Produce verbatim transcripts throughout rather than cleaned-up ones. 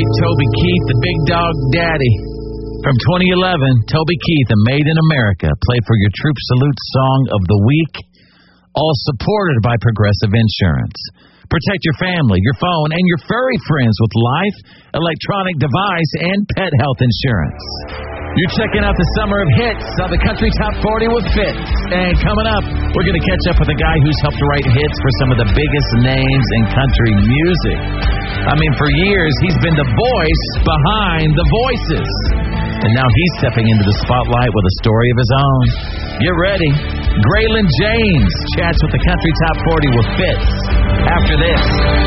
Toby Keith, the Big Dog Daddy. From twenty eleven, Toby Keith, a Made in America, played for your Troop Salute Song of the Week, all supported by Progressive Insurance. Protect your family, your phone, and your furry friends with life, electronic device, and pet health insurance. You're checking out the Summer of Hits on the Country Top forty with Fitz. And coming up, we're going to catch up with a guy who's helped write hits for some of the biggest names in country music. I mean, for years, he's been the voice behind the voices. And now he's stepping into the spotlight with a story of his own. Get ready. Graylin James chats with the Country Top forty with Fitz after this.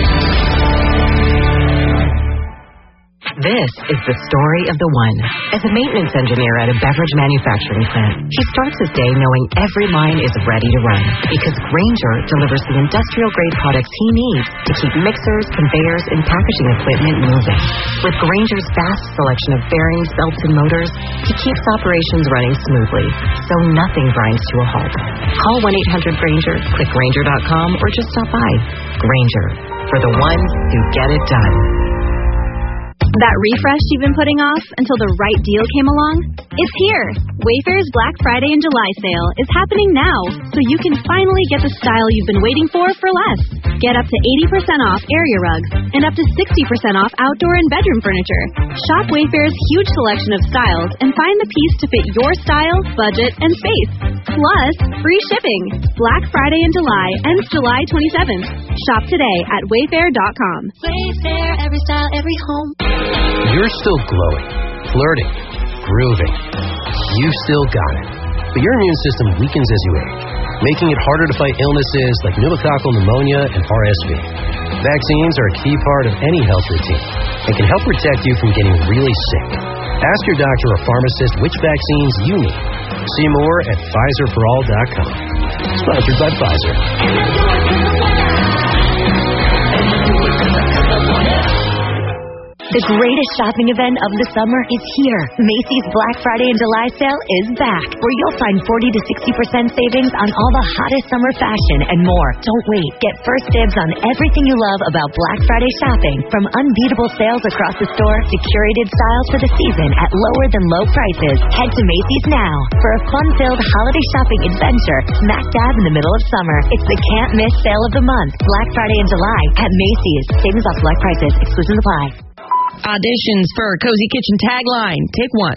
This is the story of the one. As a maintenance engineer at a beverage manufacturing plant, he starts his day knowing every line is ready to run because Grainger delivers the industrial-grade products he needs to keep mixers, conveyors, and packaging equipment moving. With Grainger's vast selection of bearings, belts, and motors, he keeps operations running smoothly, so nothing grinds to a halt. Call one eight hundred Grainger, click Grainger dot com, or just stop by. Grainger, for the ones who get it done. That refresh you've been putting off until the right deal came along? It's here! Wayfair's Black Friday and July sale is happening now, so you can finally get the style you've been waiting for for less. Get up to eighty percent off area rugs and up to sixty percent off outdoor and bedroom furniture. Shop Wayfair's huge selection of styles and find the piece to fit your style, budget, and space. Plus, free shipping. Black Friday in July ends July twenty-seventh. Shop today at wayfair dot com. Wayfair, every style, every home. You're still glowing, flirting, grooving. You still got it. But your immune system weakens as you age, making it harder to fight illnesses like pneumococcal pneumonia and R S V. Vaccines are a key part of any health routine and can help protect you from getting really sick. Ask your doctor or pharmacist which vaccines you need. See more at Pfizer for all dot com. Sponsored by Pfizer. The greatest shopping event of the summer is here. Macy's Black Friday and July sale is back, where you'll find forty to sixty percent savings on all the hottest summer fashion and more. Don't wait. Get first dibs on everything you love about Black Friday shopping, from unbeatable sales across the store to curated styles for the season at lower than low prices. Head to Macy's now for a fun-filled holiday shopping adventure smack dab in the middle of summer. It's the can't-miss sale of the month, Black Friday and July at Macy's. Savings off select prices. Exclusions apply. Auditions for Cozy Kitchen tagline. Take one.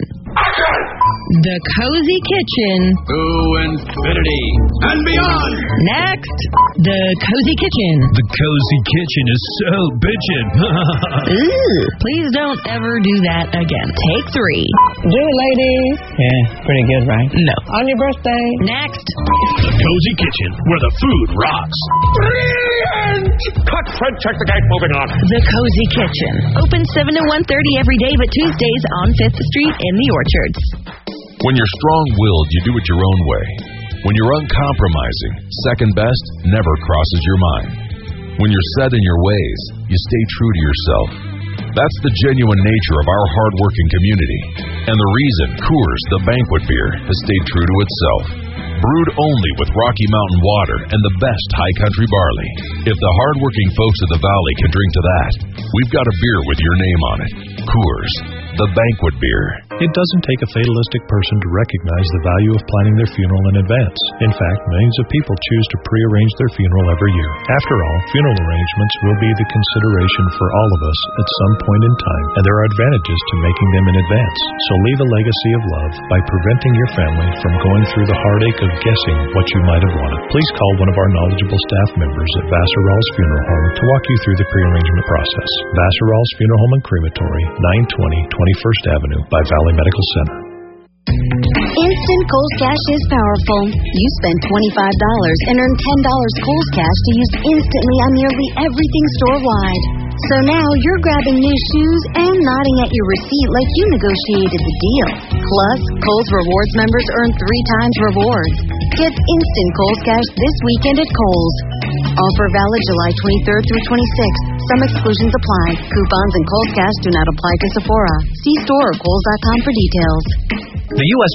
The Cozy Kitchen. To infinity and beyond. Next, the Cozy Kitchen. The Cozy Kitchen is so bitchin'. Ooh, please don't ever do that again. Take three. Do it, ladies. Yeah, pretty good, right? No. On your birthday. Next. The Cozy Kitchen, where the food rocks. Brilliant! Cut, Fred, check the gate, moving on. The Cozy Kitchen. Open seven to one thirty every day, but Tuesdays on Fifth Street in the Orchards. When you're strong-willed, you do it your own way. When you're uncompromising, second best never crosses your mind. When you're set in your ways, you stay true to yourself. That's the genuine nature of our hard-working community, and the reason Coors, the banquet beer, has stayed true to itself. Brewed only with Rocky Mountain water and the best high country barley. If the hard-working folks of the Valley can drink to that, we've got a beer with your name on it. Coors, the banquet beer. It doesn't take a fatalistic person to recognize the value of planning their funeral in advance. In fact, millions of people choose to pre-arrange their funeral every year. After all, funeral arrangements will be the consideration for all of us at some point in time, and there are advantages to making them in advance. So leave a legacy of love by preventing your family from going through the heartache of guessing what you might have wanted. Please call one of our knowledgeable staff members at Vassar Rawls Funeral Home to walk you through the pre-arrangement process. Vassar Rawls Funeral Home and Crematory, nine twenty twenty-first Avenue by Valley Medical Center. Instant Kohl's Cash is powerful. You spend twenty-five dollars and earn ten dollars Kohl's Cash to use instantly on nearly everything store-wide. So now you're grabbing new shoes and nodding at your receipt like you negotiated the deal. Plus, Kohl's Rewards members earn three times rewards. Get instant Kohl's Cash this weekend at Kohl's. Offer valid July twenty-third through twenty-sixth. Some exclusions apply. Coupons and Kohl's Cash do not apply to Sephora. See store or Kohl's dot com for details. The U S